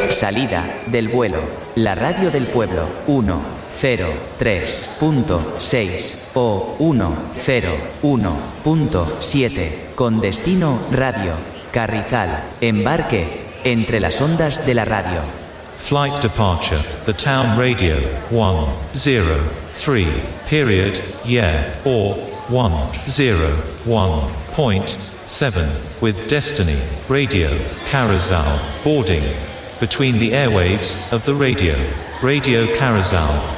Salida del vuelo. La radio del pueblo. 103.6 o 101.7. Con destino radio. Carrizal. Embarque entre las ondas de la radio. Flight departure, the town radio, 103, period, yeah, or 101.7, with destiny, radio, Carrizal, boarding, between the airwaves of the radio, Radio Carrizal.